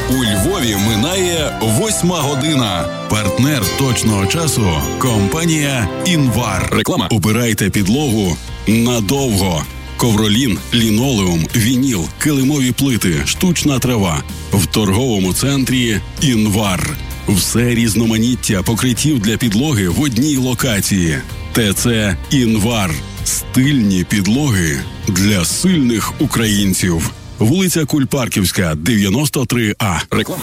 У Львові минає 8 година. Партнер точного часу – компанія «Інвар». Реклама. Обирайте підлогу надовго. Ковролін, лінолеум, вініл, килимові плити, штучна трава. В торговому центрі «Інвар». Все різноманіття покриттів для підлоги в одній локації. ТЦ «Інвар». Стильні підлоги для сильних українців. Вулиця Кульпарківська, 93А. Реклама.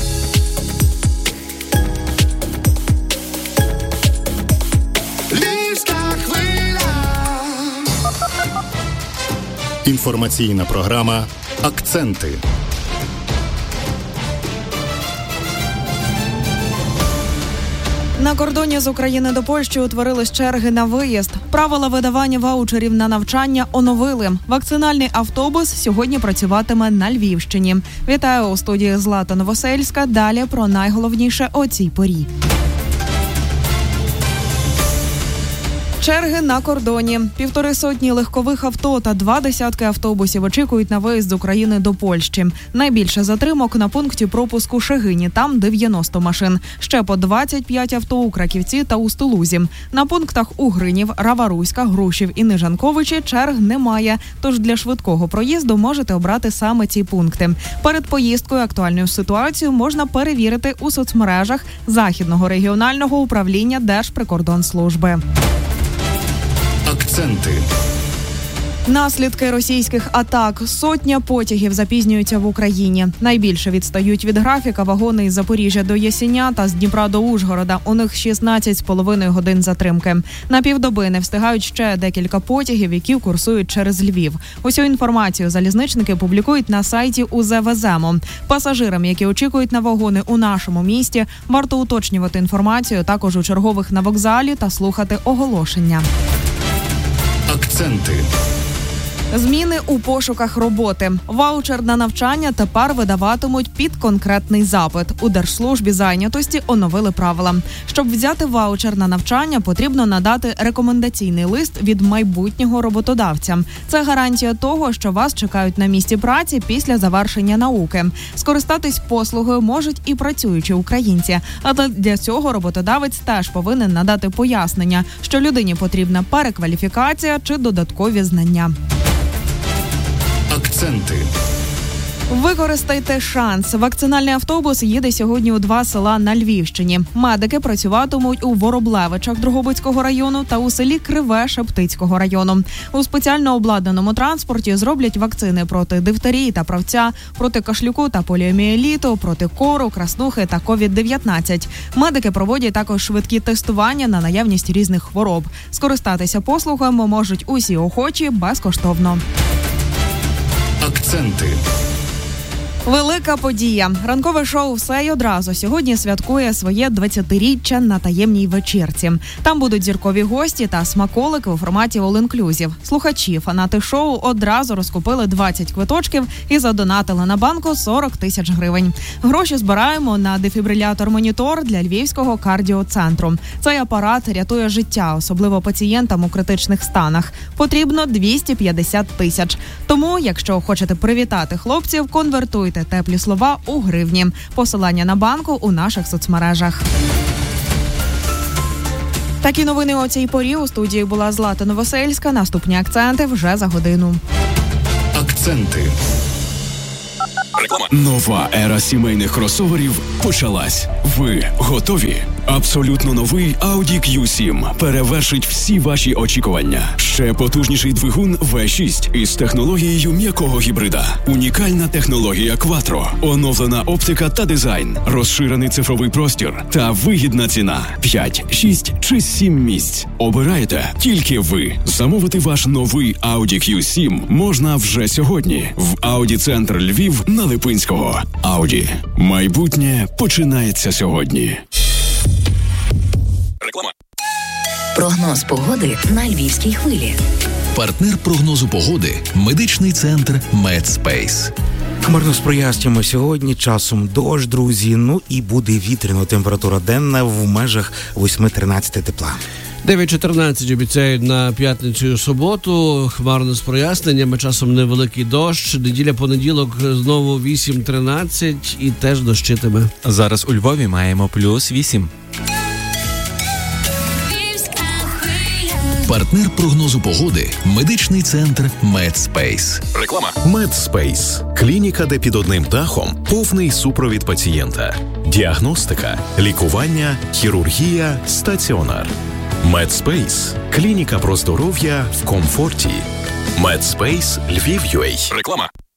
Інформаційна програма «Акценти». На кордоні з України до Польщі утворились черги на виїзд. Правила видавання ваучерів на навчання оновили. Вакцинальний автобус сьогодні працюватиме на Львівщині. Вітаю у студії Злата Новосельська. Далі про найголовніше о цій порі. Черги на кордоні. 150 легкових авто та 20 автобусів очікують на виїзд з України до Польщі. Найбільше затримок на пункті пропуску Шегині. Там 90 машин. Ще по 25 авто у Краківці та у Столузі. На пунктах Угринів, Раваруська, Грушів і Нижанковичі черг немає. Тож для швидкого проїзду можете обрати саме ці пункти. Перед поїздкою актуальну ситуацію можна перевірити у соцмережах Західного регіонального управління Держприкордонслужби. Акценти. Наслідки російських атак. Сотня потягів запізнюються в Україні. Найбільше відстають від графіка вагони із Запоріжжя до Ясеня та з Дніпра до Ужгорода. У них 16,5 годин затримки. На півдоби не встигають ще декілька потягів, які курсують через Львів. Усю інформацію залізничники публікують на сайті УЗВЗМО. Пасажирам, які очікують на вагони у нашому місті, варто уточнювати інформацію також у чергових на вокзалі та слухати оголошення. Акценти. Зміни у пошуках роботи. Ваучер на навчання тепер видаватимуть під конкретний запит. У Держслужбі зайнятості оновили правила. Щоб взяти ваучер на навчання, потрібно надати рекомендаційний лист від майбутнього роботодавця. Це гарантія того, що вас чекають на місці праці після завершення науки. Скористатись послугою можуть і працюючі українці. Але для цього роботодавець теж повинен надати пояснення, що людині потрібна перекваліфікація чи додаткові знання. Акценти. Використайте шанс. Вакцинальний автобус їде сьогодні у 2 села на Львівщині. Медики працюватимуть у Вороблевичах Дрогобицького району та у селі Криве Шептицького району. У спеціально обладнаному транспорті зроблять вакцини проти дифтерії та правця, проти кашлюку та поліомієліту, проти кору, краснухи та COVID-19. Медики проводять також швидкі тестування на наявність різних хвороб. Скористатися послугами можуть усі охочі безкоштовно. Акценти. Велика подія. Ранкове шоу «Все й одразу» сьогодні святкує своє 20-річчя на таємній вечірці. Там будуть зіркові гості та смаколики у форматі all-inclusive. Слухачі, фанати шоу одразу розкупили 20 квиточків і задонатили на банку 40 тисяч гривень. Гроші збираємо на дефібрилятор-монітор для Львівського кардіоцентру. Цей апарат рятує життя, особливо пацієнтам у критичних станах. Потрібно 250 тисяч. Тому, якщо хочете привітати хлопців, конвертуйте теплі слова у гривні. Посилання на банку у наших соцмережах. Такі новини о цій порі. У студії була Злата Новосельська. Наступні акценти вже за годину. Акценти. Реклама. Нова ера сімейних кросоверів почалась. Ви готові? Абсолютно новий Audi Q7 перевершить всі ваші очікування. Ще потужніший двигун V6 із технологією м'якого гібрида. Унікальна технологія Quattro, оновлена оптика та дизайн, розширений цифровий простір та вигідна ціна. 5, 6 чи 7 місць. Обирайте тільки ви. Замовити ваш новий Audi Q7 можна вже сьогодні в Audi-центр Львів на Липинського. Audi. Майбутнє починається сьогодні. Реклама. Прогноз погоди на Львівській хвилі. Партнер прогнозу погоди – медичний центр Медспейс. Хмарно з проясненнями сьогодні, часом дощ, друзі, і буде вітряно, температура денна в межах 8-13 тепла. 9:14 обіцяють на п'ятницю і суботу. Хмарно з проясненнями, часом невеликий дощ. Неділя-понеділок знову 8-13 і теж дощитиме. Зараз у Львові маємо +8. Партнер прогнозу погоди – медичний центр Медспейс. Реклама. Медспейс – клініка, де під одним дахом повний супровід пацієнта. Діагностика, лікування, хірургія, стаціонар. Медспейс – клініка про здоров'я в комфорті. Медспейс Львів.UA. Реклама.